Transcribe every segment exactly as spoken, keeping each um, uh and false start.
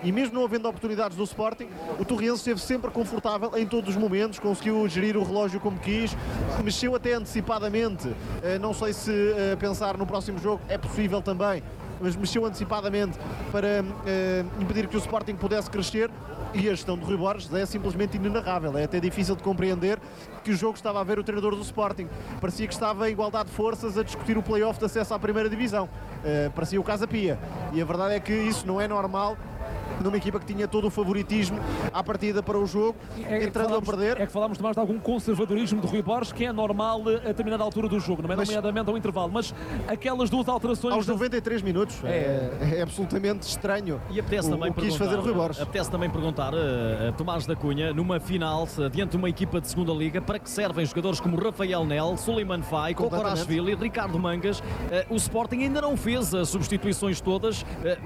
e mesmo não havendo oportunidades do Sporting, o Torriense esteve sempre confortável em todos os momentos, conseguiu gerir o relógio como quis, mexeu até antecipadamente, não sei se pensar no próximo jogo é possível também, mas mexeu antecipadamente para uh, impedir que o Sporting pudesse crescer, e a gestão de Rui Borges é simplesmente inenarrável. É até difícil de compreender que o jogo estava a ver o treinador do Sporting. Parecia que estava em igualdade de forças a discutir o play-off de acesso à primeira divisão. Uh, parecia o Casa Pia. E a verdade é que isso não é normal numa equipa que tinha todo o favoritismo à partida para o jogo, é, entrando falamos, a perder. É que falámos mais de algum conservadorismo de Rui Borges, que é normal a determinada altura do jogo, não é? Mas, nomeadamente ao intervalo, mas aquelas duas alterações... Aos noventa e três minutos, é, é, é absolutamente estranho. E apetece o, também o que quis fazer o Rui Borges. Apetece também perguntar a, a Tomás da Cunha, numa final, diante de uma equipa de segunda liga, para que servem jogadores como Rafael Nel, Suleiman Fai, Kokorashvili, Ricardo Mangas? Uh, o Sporting ainda não fez as substituições todas. Uh,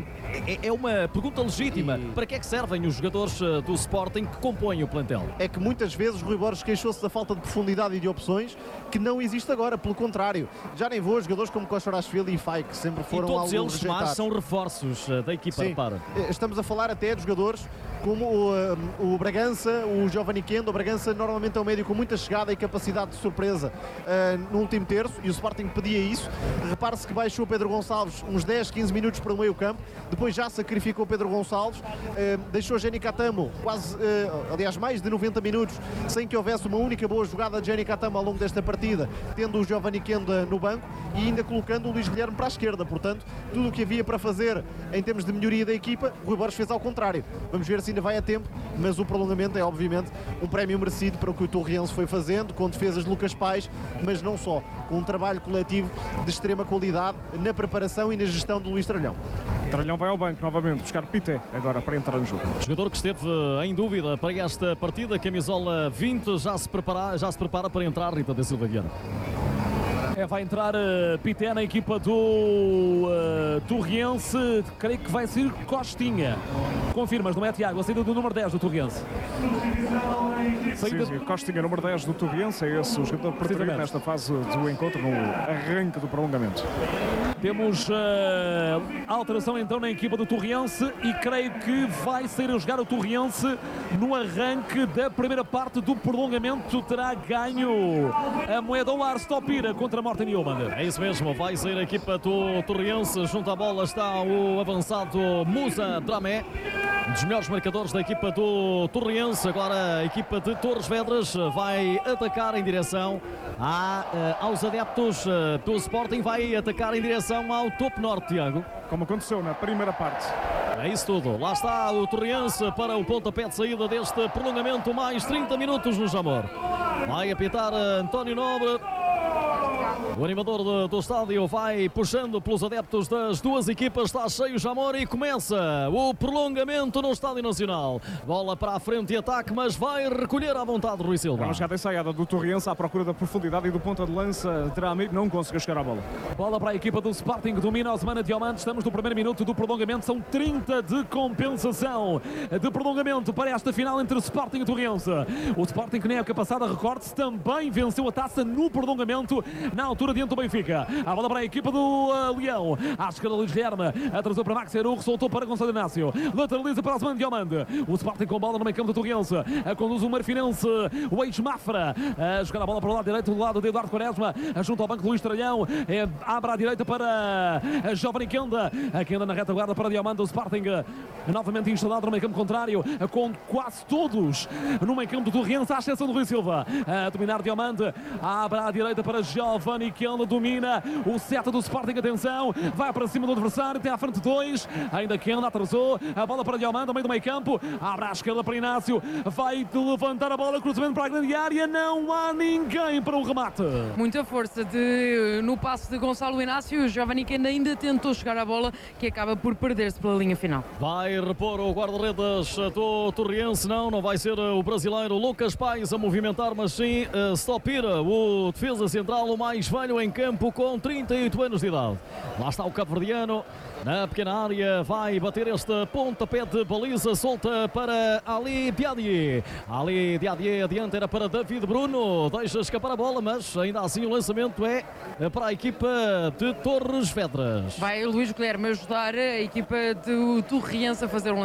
é, é uma pergunta legítima. E... Para que é que servem os jogadores do Sporting que compõem o plantel? É que muitas vezes Rui Borges queixou-se da falta de profundidade e de opções, que não existe agora, pelo contrário. Já nem vou, jogadores como Kokorashvili e Fai, que sempre foram e todos alguns eles, rejeitados. Mas são reforços da equipa, Sim. Repara. Estamos a falar até de jogadores como o, o Bragança, o Giovanni Kendo. O Bragança normalmente é um médio com muita chegada e capacidade de surpresa uh, no último terço, e o Sporting pedia isso. Repare-se que baixou o Pedro Gonçalves uns dez, quinze minutos para o meio campo, depois já sacrificou o Pedro Gonçalves, uh, deixou Jenny Catamo quase, uh, aliás, mais de noventa minutos sem que houvesse uma única boa jogada de Jenny Catamo ao longo desta partida, tendo o Giovanni Kendo no banco e ainda colocando o Luís Guilherme para a esquerda. Portanto, tudo o que havia para fazer em termos de melhoria da equipa, o Rui Borges fez ao contrário. Vamos ver se ainda vai a tempo, mas o prolongamento é obviamente um prémio merecido para o que o Torriense foi fazendo, com defesas de Lucas Paes, mas não só, com um trabalho coletivo de extrema qualidade na preparação e na gestão de Luís Tralhão. Tralhão vai ao banco novamente buscar Pité agora para entrar no jogo. Jogador que esteve em dúvida para esta partida, camisola vinte, já se prepara, já se prepara para entrar, Rita da Silva Guiana. É, vai entrar uh, Pité na equipa do uh, Torriense, creio que vai ser Costinha. Confirmas, não é, Tiago? A saída do número dez do Torriense. Saída... Sim, sim. Costinha, número dez do Torriense, é esse o jogador preferido nesta fase do encontro, no arranque do prolongamento. Temos uh, alteração então na equipa do Torriense, e creio que vai sair a jogar o Torriense no arranque da primeira parte do prolongamento. Terá ganho a moeda ao ar, Stopira contra Morten Newman. É isso mesmo, vai sair a equipa do Torriense. Junto à bola está o avançado Musa Dramé, um dos melhores marcadores da equipa do Torriense. Agora a equipa de Torres Vedras vai atacar em direção a, aos adeptos do Sporting, vai atacar em direção ao topo norte, Tiago. Como aconteceu na primeira parte. É isso tudo. Lá está o Torriense para o pontapé de saída deste prolongamento. Mais trinta minutos no Jamor. Vai apitar António Nobre. O animador do, do estádio vai puxando pelos adeptos das duas equipas. Está cheio o Jamor e começa o prolongamento no Estádio Nacional. Bola para a frente e ataque, mas vai recolher à vontade Rui Silva. Uma jogada ensaiada do Torriense à procura da profundidade e do ponta de lança. Drami não conseguiu chegar à bola. Bola para a equipa do Sporting, domina a semana de Diamante. Estamos no primeiro minuto do prolongamento. São trinta de compensação de prolongamento para esta final entre o Sporting e Torriense. O Sporting, que na época passada, recorde-se, também venceu a taça no prolongamento, na altura diante do Benfica. A bola para a equipa do uh, Leão. À esquerda, Luís Guilherme atrasou para Max Heru, soltou para Gonçalo Inácio, lateraliza para a semana de Diamante. O Sporting com bola no meio campo do Torriense, a conduz o Marfinense, o ex-Mafra, a jogar a bola para o lado direito, do lado de Eduardo Quaresma, junto ao banco de Luís Tralhão, é, abre à direita para a Giovanni Kenda, a Kenda na retaguarda para Diamante. O Sporting novamente instalado no meio campo contrário, com quase todos no meio campo do Torriense, à exceção do Rui Silva, a dominar Diamante, abre à direita para Giovanni Kenda, domina o seta do Sporting, atenção, vai para cima do adversário, tem à frente dois, ainda Kenda atrasou, a bola para Diamante, no meio do meio campo, abre à esquerda para Inácio, vai levantar a bola, cruzamento para a grande área, não há ninguém para o remate. Muita força de, no passo de Gonçalo Inácio, o Giovanni Kenda ainda tentou chegar à bola, que acaba por perder-se pela linha final. Vai repor o guarda-redes do Torriense, não, não vai ser o brasileiro Lucas Paes a movimentar, mas sim uh, Stopira, o defesa central, o mais velho em campo, com trinta e oito anos de idade. Lá está o cabo-verdiano, na pequena área, vai bater este pontapé de baliza, solta para Ali Diadie. Ali Diadie adiante, era para David Bruno, deixa escapar a bola, mas ainda assim o lançamento é para a equipa de Torres Vedras. Vai Luís Guilherme ajudar a equipa do Torriense a fazer um